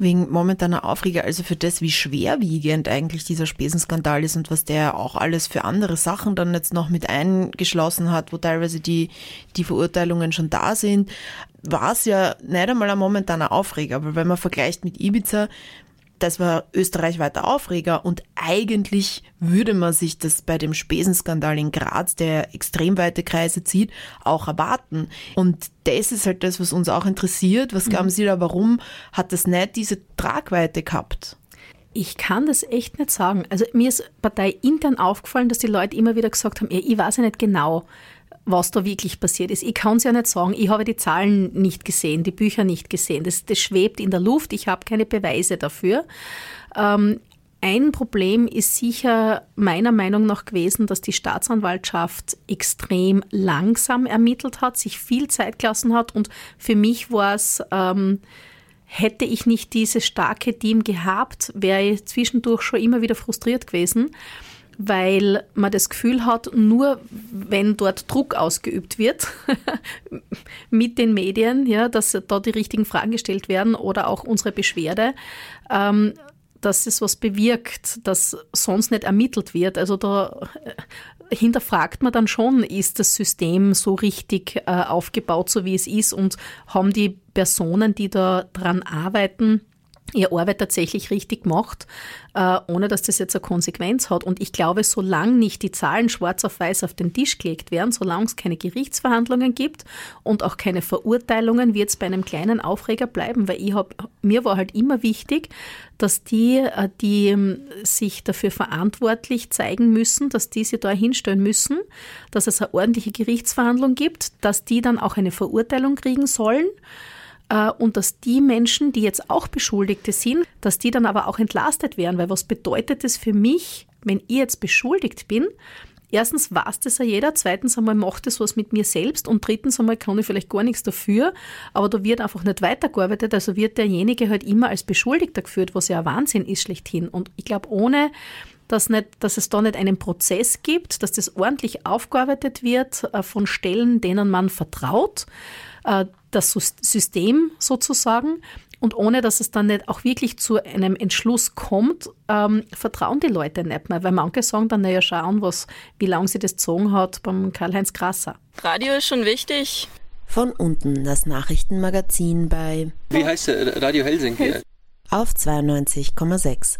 Wegen momentaner Aufreger, also für das, wie schwerwiegend eigentlich dieser Spesenskandal ist und was der auch alles für andere Sachen dann jetzt noch mit eingeschlossen hat, wo teilweise die Verurteilungen schon da sind, war es ja nicht einmal ein momentaner Aufreger. Aber wenn man vergleicht mit Ibiza, das war österreichweiter Aufreger und eigentlich würde man sich das bei dem Spesenskandal in Graz, der extrem weite Kreise zieht, auch erwarten. Und das ist halt das, was uns auch interessiert. Was glauben Sie da, warum hat das nicht diese Tragweite gehabt? Ich kann das echt nicht sagen. Also mir ist parteiintern aufgefallen, dass die Leute immer wieder gesagt haben, ja, ich weiß ja nicht genau, was da wirklich passiert ist. Ich kann es ja nicht sagen, ich habe die Zahlen nicht gesehen, die Bücher nicht gesehen. Das schwebt in der Luft, ich habe keine Beweise dafür. Ein Problem ist sicher meiner Meinung nach gewesen, dass die Staatsanwaltschaft extrem langsam ermittelt hat, sich viel Zeit gelassen hat und für mich war es, hätte ich nicht dieses starke Team gehabt, wäre ich zwischendurch schon immer wieder frustriert gewesen, weil man das Gefühl hat, nur wenn dort Druck ausgeübt wird mit den Medien, ja, dass da die richtigen Fragen gestellt werden oder auch unsere Beschwerde, dass es was bewirkt, dass sonst nicht ermittelt wird. Also da hinterfragt man dann schon, ist das System so richtig aufgebaut, so wie es ist und haben die Personen, die da dran arbeiten, ihre Arbeit tatsächlich richtig gemacht, ohne dass das jetzt eine Konsequenz hat. Und ich glaube, solange nicht die Zahlen schwarz auf weiß auf den Tisch gelegt werden, solange es keine Gerichtsverhandlungen gibt und auch keine Verurteilungen, wird es bei einem kleinen Aufreger bleiben, weil mir war halt immer wichtig, dass die sich dafür verantwortlich zeigen müssen, dass die sich da hinstellen müssen, dass es eine ordentliche Gerichtsverhandlung gibt, dass die dann auch eine Verurteilung kriegen sollen, und dass die Menschen, die jetzt auch Beschuldigte sind, dass die dann aber auch entlastet werden. Weil was bedeutet das für mich, wenn ich jetzt beschuldigt bin? Erstens weiß das ja jeder, zweitens einmal macht das was mit mir selbst und drittens einmal kann ich vielleicht gar nichts dafür, aber da wird einfach nicht weitergearbeitet, also wird derjenige halt immer als Beschuldigter geführt, was ja ein Wahnsinn ist schlechthin. Und ich glaube, ohne dass es da nicht einen Prozess gibt, dass das ordentlich aufgearbeitet wird von Stellen, denen man vertraut, das System sozusagen, und ohne dass es dann nicht auch wirklich zu einem Entschluss kommt, vertrauen die Leute nicht mehr, weil manche sagen dann, naja, schau an, wie lange sie das gezogen hat beim Karl-Heinz Grasser. Radio ist schon wichtig. Von unten das Nachrichtenmagazin bei... Wie heißt der? Radio Helsinki? Auf 92,6.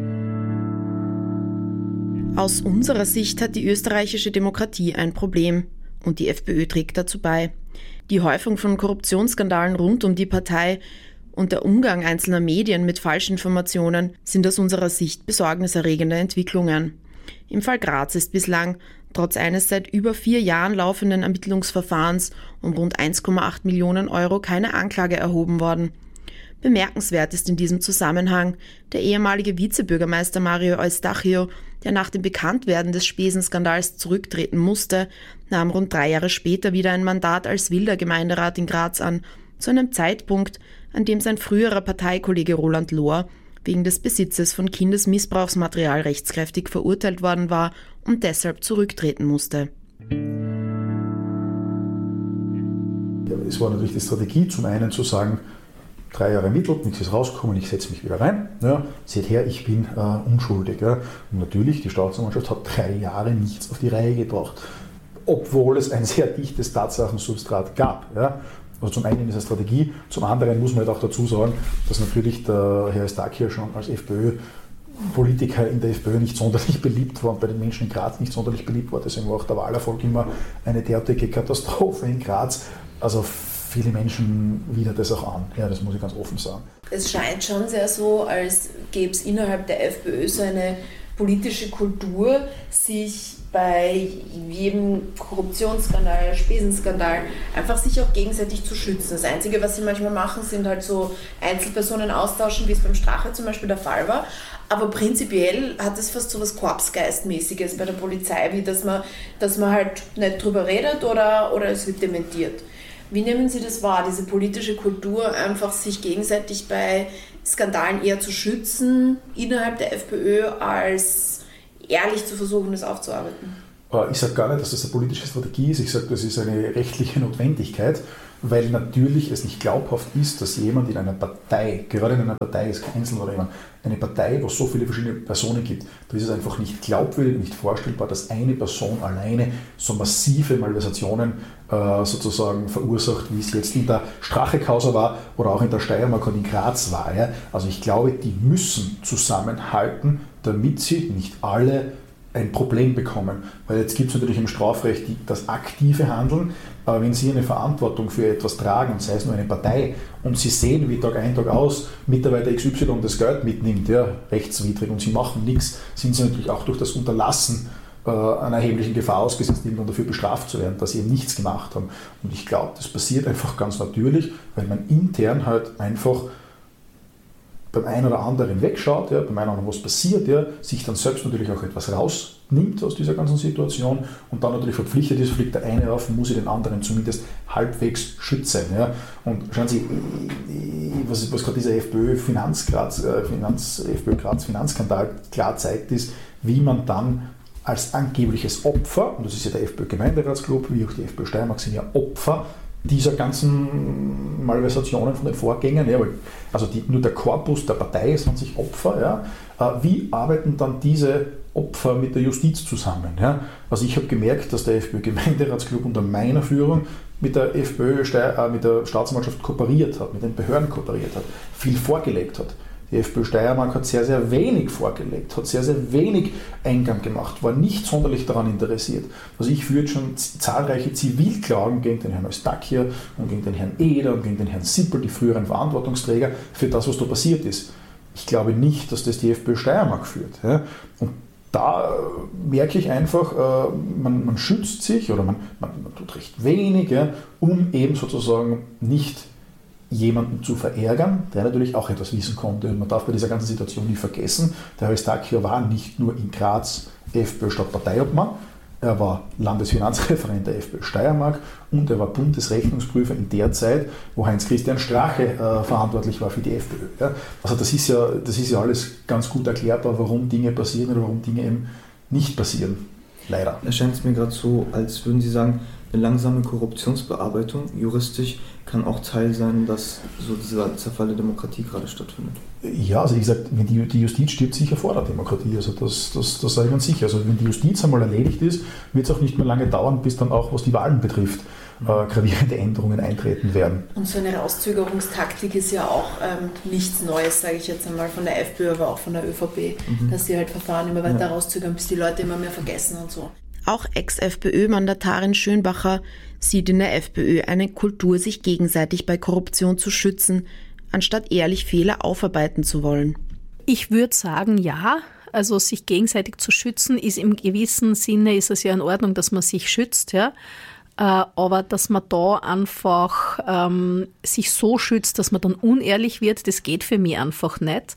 Aus unserer Sicht hat die österreichische Demokratie ein Problem und die FPÖ trägt dazu bei. Die Häufung von Korruptionsskandalen rund um die Partei und der Umgang einzelner Medien mit Falschinformationen sind aus unserer Sicht besorgniserregende Entwicklungen. Im Fall Graz ist bislang, trotz eines seit über 4 Jahren laufenden Ermittlungsverfahrens um rund 1,8 Millionen Euro, keine Anklage erhoben worden. Bemerkenswert ist in diesem Zusammenhang der ehemalige Vizebürgermeister Mario Eustachio, der nach dem Bekanntwerden des Spesenskandals zurücktreten musste, nahm rund 3 Jahre später wieder ein Mandat als wilder Gemeinderat in Graz an, zu einem Zeitpunkt, an dem sein früherer Parteikollege Roland Lohr wegen des Besitzes von Kindesmissbrauchsmaterial rechtskräftig verurteilt worden war und deshalb zurücktreten musste. Es war natürlich die Strategie, zum einen zu sagen, 3 Jahre ermittelt, nichts ist rausgekommen, ich setze mich wieder rein. Ja, seht her, ich bin unschuldig. Ja. Und natürlich, die Staatsanwaltschaft hat 3 Jahre nichts auf die Reihe gebracht, obwohl es ein sehr dichtes Tatsachensubstrat gab. Ja. Also zum einen ist es Strategie, zum anderen muss man halt auch dazu sagen, dass natürlich der Herr Eustachio schon als FPÖ-Politiker in der FPÖ nicht sonderlich beliebt war und bei den Menschen in Graz nicht sonderlich beliebt war. Deswegen war auch der Wahlerfolg immer eine derartige Katastrophe in Graz. Also viele Menschen widert das auch an. Ja, das muss ich ganz offen sagen. Es scheint schon sehr so, als gäbe es innerhalb der FPÖ so eine politische Kultur, sich bei jedem Korruptionsskandal, Spesenskandal einfach sich auch gegenseitig zu schützen. Das Einzige, was sie manchmal machen, sind halt so Einzelpersonen austauschen, wie es beim Strache zum Beispiel der Fall war. Aber prinzipiell hat es fast so was Korpsgeistmäßiges bei der Polizei, wie dass man halt nicht drüber redet oder es wird dementiert. Wie nehmen Sie das wahr, diese politische Kultur, einfach sich gegenseitig bei Skandalen eher zu schützen innerhalb der FPÖ, als ehrlich zu versuchen, das aufzuarbeiten? Ich sage gar nicht, dass das eine politische Strategie ist. Ich sage, das ist eine rechtliche Notwendigkeit. weil natürlich es nicht glaubhaft ist, dass jemand in einer Partei, gerade in einer Partei ist kein Einzelner oder jemand, eine Partei, wo es so viele verschiedene Personen gibt, da ist es einfach nicht glaubwürdig, nicht vorstellbar, dass eine Person alleine so massive Malversationen sozusagen verursacht, wie es jetzt in der Strache-Causa war oder auch in der Steiermark und in Graz war. Ja? Also ich glaube, die müssen zusammenhalten, damit sie nicht alle ein Problem bekommen. Weil jetzt gibt es natürlich im Strafrecht das aktive Handeln, aber wenn Sie eine Verantwortung für etwas tragen, sei es nur eine Partei, und Sie sehen, wie Tag ein, Tag aus Mitarbeiter XY das Geld mitnimmt, ja, rechtswidrig, und Sie machen nichts, sind Sie natürlich auch durch das Unterlassen einer erheblichen Gefahr ausgesetzt, irgendwann dafür bestraft zu werden, dass Sie eben nichts gemacht haben. Und ich glaube, das passiert einfach ganz natürlich, weil man intern halt einfach beim einen oder anderen wegschaut, ja, beim einen oder anderen was passiert, ja, sich dann selbst natürlich auch etwas rausnimmt aus dieser ganzen Situation und dann natürlich verpflichtet ist, fliegt der eine auf, muss ich den anderen zumindest halbwegs schützen. Ja. Und schauen Sie, was gerade dieser FPÖ-Finanzskandal klar zeigt, ist, wie man dann als angebliches Opfer, und das ist ja der FPÖ-Gemeinderatsclub, wie auch die FPÖ Steiermark sind ja Opfer dieser ganzen Malversationen von den Vorgängern, ja, also nur der Korpus der Partei ist an sich Opfer. Ja. Wie arbeiten dann diese Opfer mit der Justiz zusammen? Ja? Also ich habe gemerkt, dass der FPÖ-Gemeinderatsclub unter meiner Führung mit der mit der Staatsanwaltschaft kooperiert hat, mit den Behörden kooperiert hat, viel vorgelegt hat. Die FPÖ Steiermark hat sehr, sehr wenig vorgelegt, hat sehr, sehr wenig Eingang gemacht, war nicht sonderlich daran interessiert. Also ich führe schon zahlreiche Zivilklagen gegen den Herrn Eustachier und gegen den Herrn Eder und gegen den Herrn Sippel, die früheren Verantwortungsträger, für das, was da passiert ist. Ich glaube nicht, dass das die FPÖ Steiermark führt. Ja. Und da merke ich einfach, man schützt sich oder man tut recht wenig, ja, um eben sozusagen nicht jemanden zu verärgern, der natürlich auch etwas wissen konnte. Und man darf bei dieser ganzen Situation nicht vergessen, der Herr Eustachier war nicht nur in Graz FPÖ-Stadtparteiobmann, er war Landesfinanzreferent der FPÖ Steiermark und er war Bundesrechnungsprüfer in der Zeit, wo Heinz-Christian Strache verantwortlich war für die FPÖ. Ja. Also das ist ja alles ganz gut erklärbar, warum Dinge passieren oder warum Dinge eben nicht passieren. Leider. Es scheint mir gerade so, als würden Sie sagen, eine langsame Korruptionsbearbeitung juristisch kann auch Teil sein, dass so dieser Zerfall der Demokratie gerade stattfindet. Ja, also wie gesagt, die Justiz steht sicher vor der Demokratie, also das sage ich ganz sicher. Also wenn die Justiz einmal erledigt ist, wird es auch nicht mehr lange dauern, bis dann auch, was die Wahlen betrifft, gravierende Änderungen eintreten werden. Und so eine Rauszögerungstaktik ist ja auch nichts Neues, sage ich jetzt einmal, von der FPÖ, aber auch von der ÖVP, dass sie halt Verfahren immer weiter rauszögern, bis die Leute immer mehr vergessen und so. Auch Ex-FPÖ-Mandatarin Schönbacher sieht in der FPÖ eine Kultur, sich gegenseitig bei Korruption zu schützen, anstatt ehrlich Fehler aufarbeiten zu wollen. Ich würde sagen, ja. Also sich gegenseitig zu schützen ist im gewissen Sinne, ist es ja in Ordnung, dass man sich schützt, ja. Aber dass man da einfach sich so schützt, dass man dann unehrlich wird, das geht für mich einfach nicht.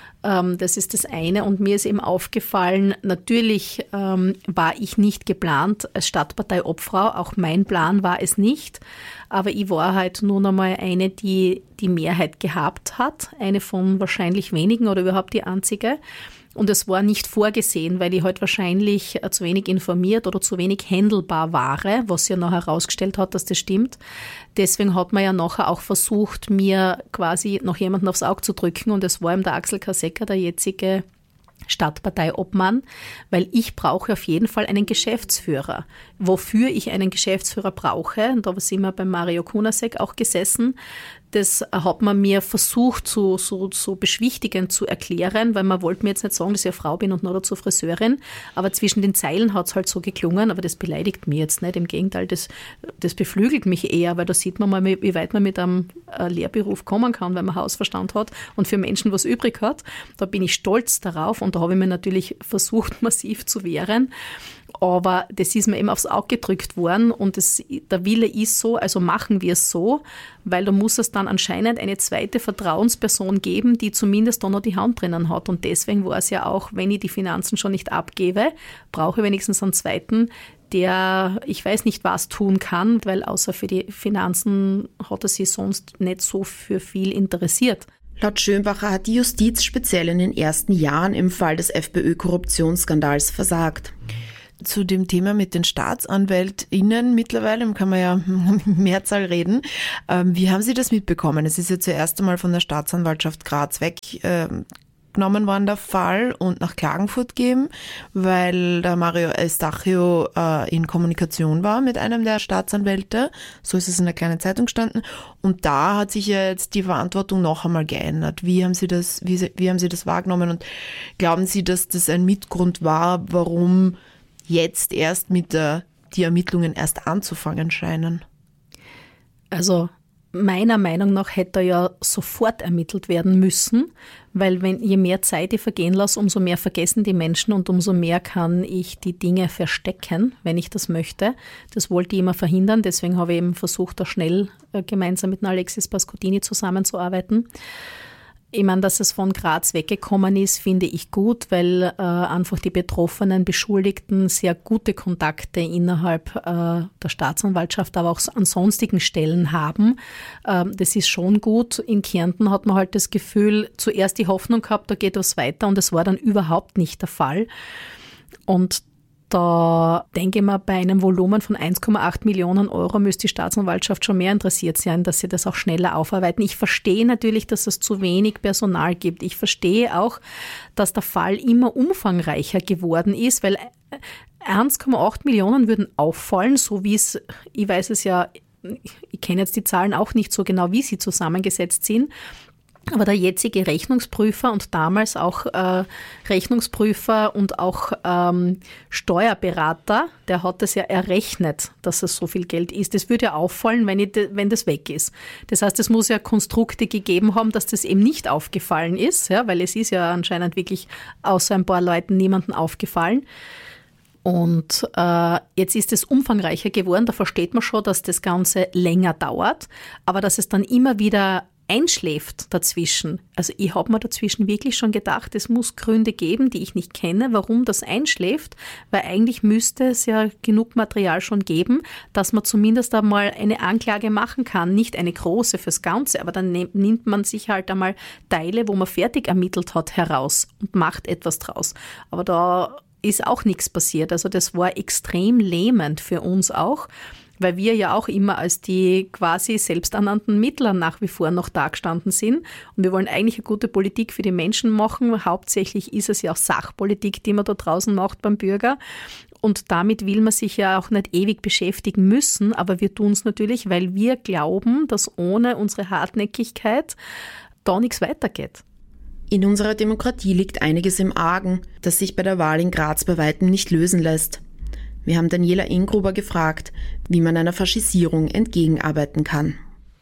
Das ist das eine. Und mir ist eben aufgefallen, natürlich war ich nicht geplant als Stadtpartei-Obfrau, auch mein Plan war es nicht. Aber ich war halt nun einmal eine, die die Mehrheit gehabt hat, eine von wahrscheinlich wenigen oder überhaupt die einzige. Und es war nicht vorgesehen, weil ich halt wahrscheinlich zu wenig informiert oder zu wenig handelbar war, was ja nachher herausgestellt hat, dass das stimmt. Deswegen hat man ja nachher auch versucht, mir quasi noch jemanden aufs Auge zu drücken. Und es war eben der Axel Kasecker, der jetzige Stadtparteiobmann, weil ich brauche auf jeden Fall einen Geschäftsführer. Wofür ich einen Geschäftsführer brauche, und da sind wir bei Mario Kunasek auch gesessen, das hat man mir versucht, so beschwichtigend zu erklären, weil man wollte mir jetzt nicht sagen, dass ich eine Frau bin und noch dazu Friseurin, aber zwischen den Zeilen hat es halt so geklungen, aber das beleidigt mich jetzt nicht, im Gegenteil, das beflügelt mich eher, weil da sieht man mal, wie weit man mit einem Lehrberuf kommen kann, wenn man Hausverstand hat und für Menschen was übrig hat. Da bin ich stolz darauf und da habe ich mir natürlich versucht, massiv zu wehren. Aber das ist mir eben aufs Auge gedrückt worden und der Wille ist so, also machen wir es so, weil da muss es dann anscheinend eine zweite Vertrauensperson geben, die zumindest da noch die Hand drinnen hat. Und deswegen war es ja auch, wenn ich die Finanzen schon nicht abgebe, brauche ich wenigstens einen zweiten, der, ich weiß nicht, was tun kann, weil außer für die Finanzen hat er sich sonst nicht so für viel interessiert. Laut Schönbacher hat die Justiz speziell in den ersten Jahren im Fall des FPÖ-Korruptionsskandals versagt. zu dem Thema mit den StaatsanwältInnen mittlerweile, kann man ja Mehrzahl reden. Wie haben Sie das mitbekommen? Es ist ja zuerst einmal von der Staatsanwaltschaft Graz weggenommen worden, der Fall, und nach Klagenfurt gegeben, weil der Mario Eustachio in Kommunikation war mit einem der Staatsanwälte. So ist es in der kleinen Zeitung gestanden. Und da hat sich ja jetzt die Verantwortung noch einmal geändert. Wie haben Sie das wahrgenommen? Und glauben Sie, dass das ein Mitgrund war, warum jetzt erst die Ermittlungen erst anzufangen scheinen? Also meiner Meinung nach hätte ja sofort ermittelt werden müssen, weil je mehr Zeit ich vergehen lasse, umso mehr vergessen die Menschen und umso mehr kann ich die Dinge verstecken, wenn ich das möchte. Das wollte ich immer verhindern, deswegen habe ich eben versucht, da schnell gemeinsam mit Alexis Pascodini zusammenzuarbeiten. Ich meine, dass es von Graz weggekommen ist, finde ich gut, weil einfach die betroffenen Beschuldigten sehr gute Kontakte innerhalb der Staatsanwaltschaft, aber auch an sonstigen Stellen haben. Das ist schon gut. In Kärnten hat man halt das Gefühl, zuerst die Hoffnung gehabt, da geht was weiter, und das war dann überhaupt nicht der Fall. Und da denke ich mal, bei einem Volumen von 1,8 Millionen Euro müsste die Staatsanwaltschaft schon mehr interessiert sein, dass sie das auch schneller aufarbeiten. Ich verstehe natürlich, dass es zu wenig Personal gibt. Ich verstehe auch, dass der Fall immer umfangreicher geworden ist, weil 1,8 Millionen würden auffallen, so wie es, ich weiß es ja, ich kenne jetzt die Zahlen auch nicht so genau, wie sie zusammengesetzt sind. Aber der jetzige Rechnungsprüfer und damals auch Rechnungsprüfer und auch Steuerberater, der hat das ja errechnet, dass es so viel Geld ist. Das würde ja auffallen, wenn das weg ist. Das heißt, es muss ja Konstrukte gegeben haben, dass das eben nicht aufgefallen ist, ja, weil es ist ja anscheinend wirklich außer ein paar Leuten niemandem aufgefallen. Und jetzt ist es umfangreicher geworden. Da versteht man schon, dass das Ganze länger dauert, aber dass es dann immer wieder einschläft dazwischen. Also ich habe mir dazwischen wirklich schon gedacht, es muss Gründe geben, die ich nicht kenne, warum das einschläft, weil eigentlich müsste es ja genug Material schon geben, dass man zumindest einmal eine Anklage machen kann, nicht eine große fürs Ganze, aber dann nimmt man sich halt einmal Teile, wo man fertig ermittelt hat, heraus und macht etwas draus. Aber da ist auch nichts passiert. Also das war extrem lähmend für uns auch, weil wir ja auch immer als die quasi selbsternannten Mittler nach wie vor noch dagestanden sind. Und wir wollen eigentlich eine gute Politik für die Menschen machen. Hauptsächlich ist es ja auch Sachpolitik, die man da draußen macht beim Bürger. Und damit will man sich ja auch nicht ewig beschäftigen müssen. Aber wir tun es natürlich, weil wir glauben, dass ohne unsere Hartnäckigkeit da nichts weitergeht. In unserer Demokratie liegt einiges im Argen, das sich bei der Wahl in Graz bei weitem nicht lösen lässt. Wir haben Daniela Ingruber gefragt, wie man einer Faschisierung entgegenarbeiten kann.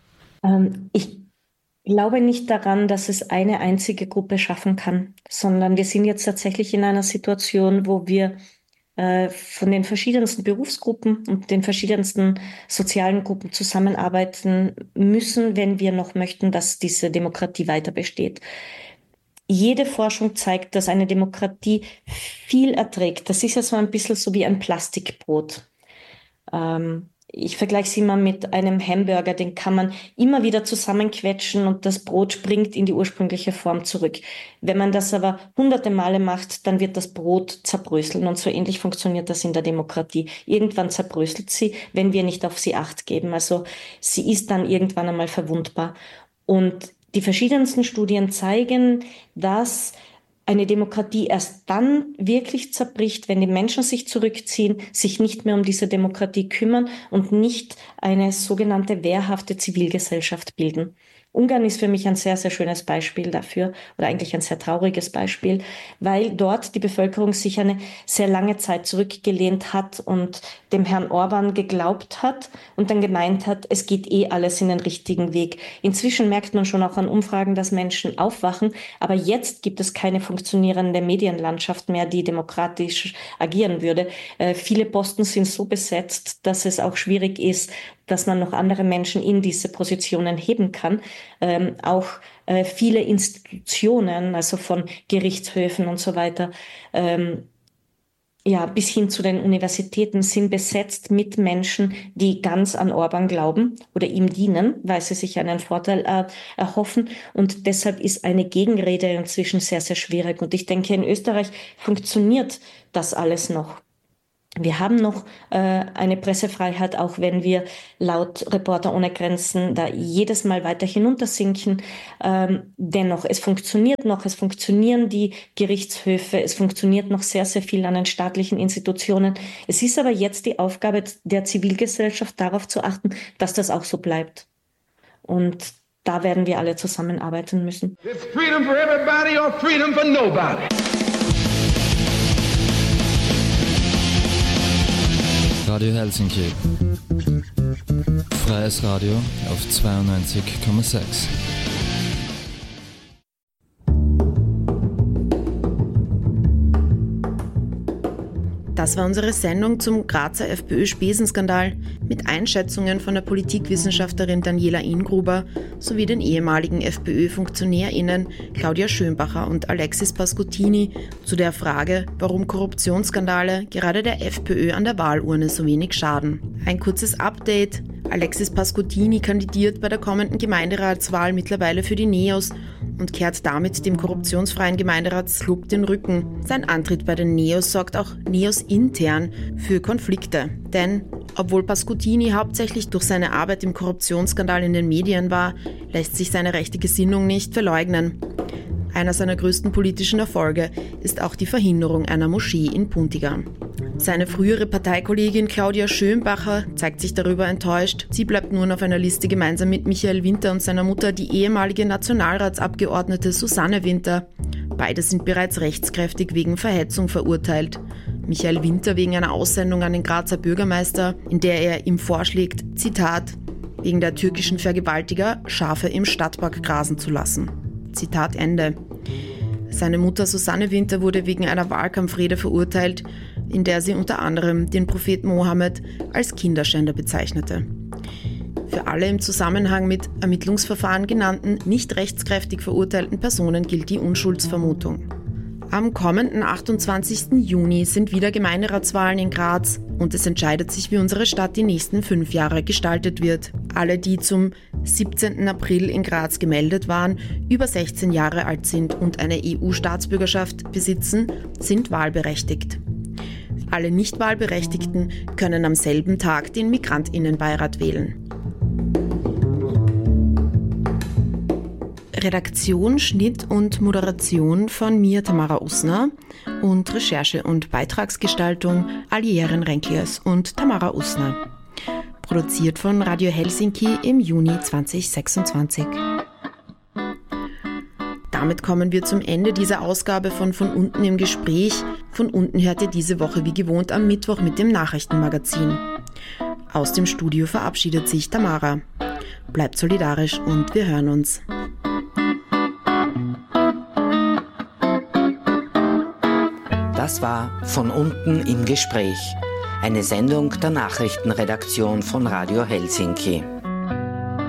Ich glaube nicht daran, dass es eine einzige Gruppe schaffen kann, sondern wir sind jetzt tatsächlich in einer Situation, wo wir von den verschiedensten Berufsgruppen und den verschiedensten sozialen Gruppen zusammenarbeiten müssen, wenn wir noch möchten, dass diese Demokratie weiter besteht. Jede Forschung zeigt, dass eine Demokratie viel erträgt. Das ist ja so ein bisschen so wie ein Plastikbrot. Ich vergleiche es immer mit einem Hamburger, den kann man immer wieder zusammenquetschen und das Brot springt in die ursprüngliche Form zurück. Wenn man das aber hunderte Male macht, dann wird das Brot zerbröseln und so ähnlich funktioniert das in der Demokratie. Irgendwann zerbröselt sie, wenn wir nicht auf sie Acht geben. Also sie ist dann irgendwann einmal verwundbar. Und die verschiedensten Studien zeigen, dass eine Demokratie erst dann wirklich zerbricht, wenn die Menschen sich zurückziehen, sich nicht mehr um diese Demokratie kümmern und nicht eine sogenannte wehrhafte Zivilgesellschaft bilden. Ungarn ist für mich ein sehr, sehr schönes Beispiel dafür oder eigentlich ein sehr trauriges Beispiel, weil dort die Bevölkerung sich eine sehr lange Zeit zurückgelehnt hat und dem Herrn Orban geglaubt hat und dann gemeint hat, es geht eh alles in den richtigen Weg. Inzwischen merkt man schon auch an Umfragen, dass Menschen aufwachen, aber jetzt gibt es keine funktionierende Medienlandschaft mehr, die demokratisch agieren würde. Viele Posten sind so besetzt, dass es auch schwierig ist, dass man noch andere Menschen in diese Positionen heben kann. Auch viele Institutionen, also von Gerichtshöfen und so weiter, bis hin zu den Universitäten sind besetzt mit Menschen, die ganz an Orban glauben oder ihm dienen, weil sie sich einen Vorteil erhoffen. Und deshalb ist eine Gegenrede inzwischen sehr, sehr schwierig. Und ich denke, in Österreich funktioniert das alles noch. Wir haben noch eine Pressefreiheit, auch wenn wir laut Reporter ohne Grenzen da jedes Mal weiter hinuntersinken. Dennoch, es funktioniert noch, es funktionieren die Gerichtshöfe, es funktioniert noch sehr, sehr viel an den staatlichen Institutionen. Es ist aber jetzt die Aufgabe der Zivilgesellschaft, darauf zu achten, dass das auch so bleibt. Und da werden wir alle zusammenarbeiten müssen. It's freedom for everybody or freedom for nobody. Radio Helsinki. Freies Radio auf 92,6. Das war unsere Sendung zum Grazer FPÖ-Spesenskandal mit Einschätzungen von der Politikwissenschaftlerin Daniela Ingruber sowie den ehemaligen FPÖ-FunktionärInnen Claudia Schönbacher und Alexis Pascottini zu der Frage, warum Korruptionsskandale gerade der FPÖ an der Wahlurne so wenig schaden. Ein kurzes Update: Alexis Pascottini kandidiert bei der kommenden Gemeinderatswahl mittlerweile für die NEOS und kehrt damit dem korruptionsfreien Gemeinderatsclub den Rücken. Sein Antritt bei den NEOS sorgt auch NEOS-intern für Konflikte. Denn obwohl Pascottini hauptsächlich durch seine Arbeit im Korruptionsskandal in den Medien war, lässt sich seine rechte Gesinnung nicht verleugnen. Einer seiner größten politischen Erfolge ist auch die Verhinderung einer Moschee in Puntiga. Seine frühere Parteikollegin Claudia Schönbacher zeigt sich darüber enttäuscht. Sie bleibt nun auf einer Liste gemeinsam mit Michael Winter und seiner Mutter, die ehemalige Nationalratsabgeordnete Susanne Winter. Beide sind bereits rechtskräftig wegen Verhetzung verurteilt. Michael Winter wegen einer Aussendung an den Grazer Bürgermeister, in der er ihm vorschlägt, Zitat, wegen der türkischen Vergewaltiger Schafe im Stadtpark grasen zu lassen. Zitat Ende. Seine Mutter Susanne Winter wurde wegen einer Wahlkampfrede verurteilt, in der sie unter anderem den Propheten Mohammed als Kinderschänder bezeichnete. Für alle im Zusammenhang mit Ermittlungsverfahren genannten, nicht rechtskräftig verurteilten Personen gilt die Unschuldsvermutung. Am kommenden 28. Juni sind wieder Gemeinderatswahlen in Graz und es entscheidet sich, wie unsere Stadt die nächsten 5 Jahre gestaltet wird. Alle, die zum 17. April in Graz gemeldet waren, über 16 Jahre alt sind und eine EU-Staatsbürgerschaft besitzen, sind wahlberechtigt. Alle Nicht-Wahlberechtigten können am selben Tag den MigrantInnenbeirat wählen. Redaktion, Schnitt und Moderation von mir, Tamara Usner, und Recherche und Beitragsgestaltung Ali Jeren-Renkliers und Tamara Usner. Produziert von Radio Helsinki im Juni 2026. Damit kommen wir zum Ende dieser Ausgabe von unten im Gespräch. Von unten hört ihr diese Woche wie gewohnt am Mittwoch mit dem Nachrichtenmagazin. Aus dem Studio verabschiedet sich Tamara. Bleibt solidarisch und wir hören uns. Das war Von unten im Gespräch, eine Sendung der Nachrichtenredaktion von Radio Helsinki.